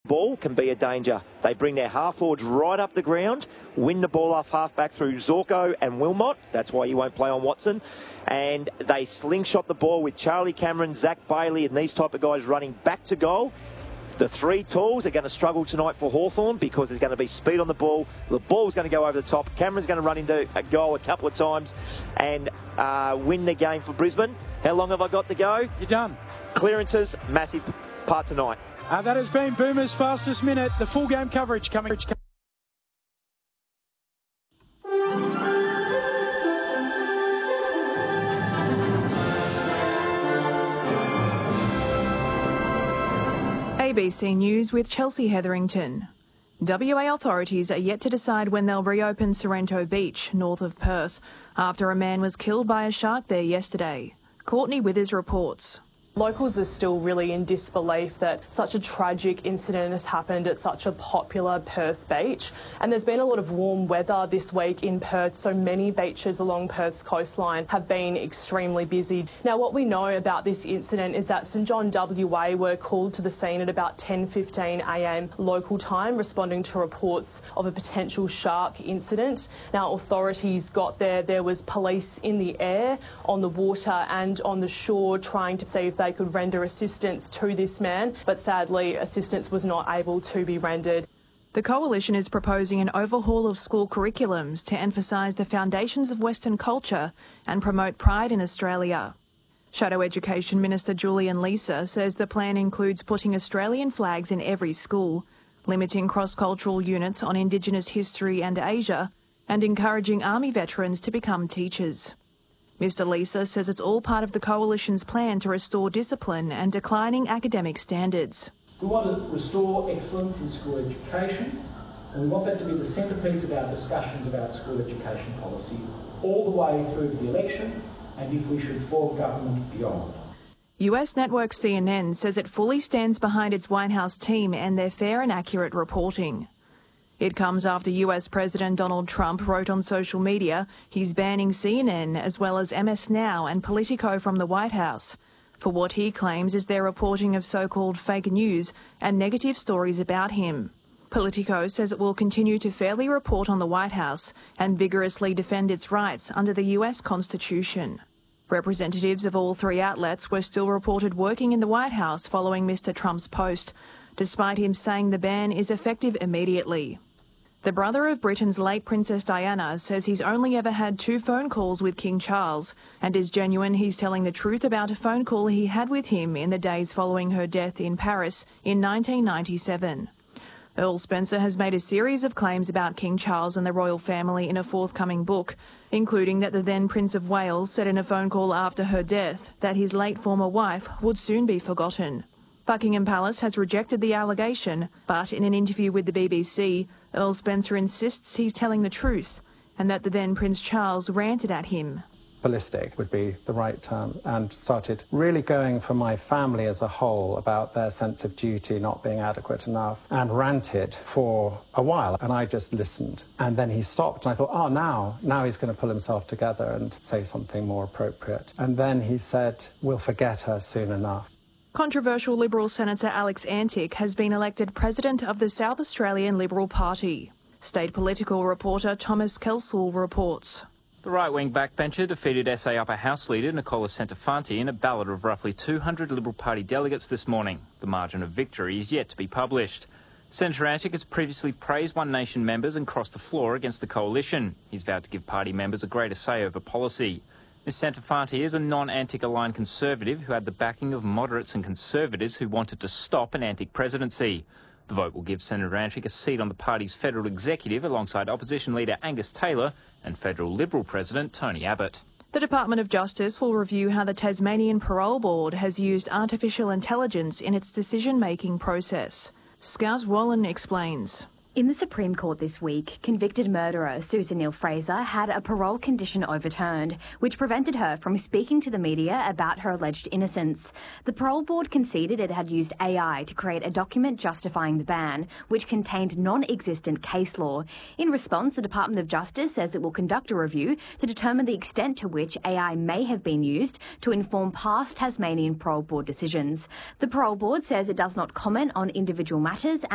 ball can be a danger. They bring their half-forwards right up the ground, win the ball off half-back through Zorko and Wilmot. That's why you won't play on Watson. And they slingshot the ball with Charlie Cameron, Zach Bailey and these type of guys running back to goal. The three talls are going to struggle tonight for Hawthorn because there's going to be speed on the ball. The ball's going to go over the top. Cameron's going to run into a goal a couple of times and win the game for Brisbane. How long have I got to go? You're done. Clearances, massive part tonight. That has been Boomer's fastest minute. The full game coverage coming. ABC News with Chelsea Hetherington. WA authorities are yet to decide when they'll reopen Sorrento Beach, north of Perth, after a man was killed by a shark there yesterday. Courtney Withers reports. Locals are still really in disbelief that such a tragic incident has happened at such a popular Perth beach. And there's been a lot of warm weather this week in Perth, so many beaches along Perth's coastline have been extremely busy. Now, what we know about this incident is that St John WA were called to the scene at about 10:15 a.m. local time, responding to reports of a potential shark incident. Now, authorities got there. There was police in the air, on the water and on the shore trying to see if they could render assistance to this man, but sadly assistance was not able to be rendered. The Coalition is proposing an overhaul of school curriculums to emphasise the foundations of Western culture and promote pride in Australia. Shadow Education Minister Julian Leeser says the plan includes putting Australian flags in every school, limiting cross-cultural units on Indigenous history and Asia, and encouraging Army veterans to become teachers. Mr Leeser says it's all part of the Coalition's plan to restore discipline and declining academic standards. We want to restore excellence in school education, and we want that to be the centrepiece of our discussions about school education policy all the way through to the election and if we should form government beyond. US network CNN says it fully stands behind its White House team and their fair and accurate reporting. It comes after US President Donald Trump wrote on social media he's banning CNN as well as MS Now and Politico from the White House for what he claims is their reporting of so-called fake news and negative stories about him. Politico says it will continue to fairly report on the White House and vigorously defend its rights under the US Constitution. Representatives of all three outlets were still reported working in the White House following Mr Trump's post, despite him saying the ban is effective immediately. The brother of Britain's late Princess Diana says he's only ever had 2 phone calls with King Charles and is genuine he's telling the truth about a phone call he had with him in the days following her death in Paris in 1997. Earl Spencer has made a series of claims about King Charles and the royal family in a forthcoming book, including that the then Prince of Wales said in a phone call after her death that his late former wife would soon be forgotten. Buckingham Palace has rejected the allegation, but in an interview with the BBC, Earl Spencer insists he's telling the truth and that the then Prince Charles ranted at him. Ballistic would be the right term, and started really going for my family as a whole about their sense of duty not being adequate enough, and ranted for a while, and I just listened. And then he stopped and I thought, oh, now he's going to pull himself together and say something more appropriate. And then he said, we'll forget her soon enough. Controversial Liberal Senator Alex Antic has been elected President of the South Australian Liberal Party. State political reporter Thomas Kelsall reports. The right-wing backbencher defeated SA Upper House leader Nicola Centofanti in a ballot of roughly 200 Liberal Party delegates this morning. The margin of victory is yet to be published. Senator Antic has previously praised One Nation members and crossed the floor against the coalition. He's vowed to give party members a greater say over policy. Ms Centofanti is a non-Antic aligned Conservative who had the backing of moderates and Conservatives who wanted to stop an Antic presidency. The vote will give Senator Antic a seat on the party's federal executive alongside opposition leader Angus Taylor and federal Liberal President Tony Abbott. The Department of Justice will review how the Tasmanian Parole Board has used artificial intelligence in its decision-making process. Scout Wallen explains. In the Supreme Court this week, convicted murderer Susan Neal-Fraser had a parole condition overturned, which prevented her from speaking to the media about her alleged innocence. The parole board conceded it had used AI to create a document justifying the ban, which contained non-existent case law. In response, the Department of Justice says it will conduct a review to determine the extent to which AI may have been used to inform past Tasmanian parole board decisions. The parole board says it does not comment on individual matters